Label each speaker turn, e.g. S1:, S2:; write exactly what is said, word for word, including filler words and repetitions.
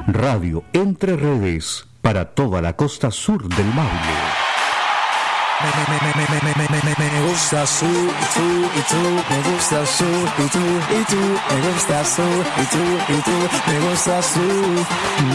S1: Radio Entre Redes para toda la costa sur del Maule.
S2: Me, me, me, me, me, me, me, me, me gusta su, y tú, y tú, me gusta su, y tú, y tú, me gusta su, y tú, y tú, me gusta su.